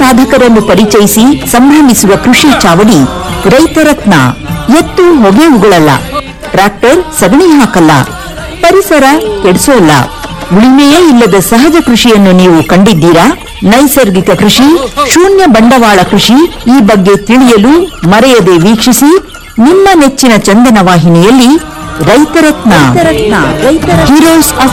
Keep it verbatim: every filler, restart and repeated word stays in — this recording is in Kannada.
ಸಾಧಕರನ್ನು ಪರಿಚಯಿಸಿ ಸಂಭ್ರಮಿಸುವ ಕೃಷಿ ಚಾವಡಿ ರೈತರತ್ನ. ಎತ್ತು ಹೊಗೆ ಉಗುಳಲ್ಲ, ಟ್ರಾಕ್ಟರ್ ಸಗಣಿ ಹಾಕಲ್ಲ, ಪರಿಸರ ಕೆಡಿಸೋಲ್ಲ. ಉಳಿಮೆಯೇ ಇಲ್ಲದ ಸಹಜ ಕೃಷಿಯನ್ನು ನೀವು ಕಂಡಿದ್ದೀರಾ? ನೈಸರ್ಗಿಕ ಕೃಷಿ, ಶೂನ್ಯ ಬಂಡವಾಳ ಕೃಷಿ, ಈ ಬಗ್ಗೆ ತಿಳಿಯಲು ಮರೆಯದೆ ವೀಕ್ಷಿಸಿ ನಿಮ್ಮ ನೆಚ್ಚಿನ ಚಂದನ ವಾಹಿನಿಯಲ್ಲಿ ರೈತರತ್ನ. Heroes of